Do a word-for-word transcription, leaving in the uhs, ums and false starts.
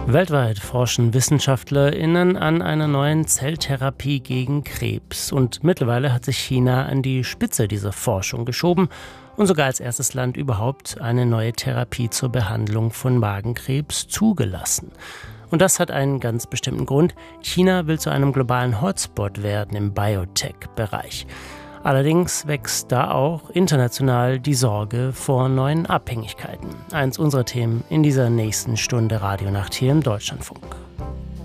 Weltweit forschen WissenschaftlerInnen an einer neuen Zelltherapie gegen Krebs. Und mittlerweile hat sich China an die Spitze dieser Forschung geschoben und sogar als erstes Land überhaupt eine neue Therapie zur Behandlung von Magenkrebs zugelassen. Und das hat einen ganz bestimmten Grund. China will zu einem globalen Hotspot werden im Biotech-Bereich. Allerdings wächst da auch international die Sorge vor neuen Abhängigkeiten. Eins unserer Themen in dieser nächsten Stunde Radionacht hier im Deutschlandfunk.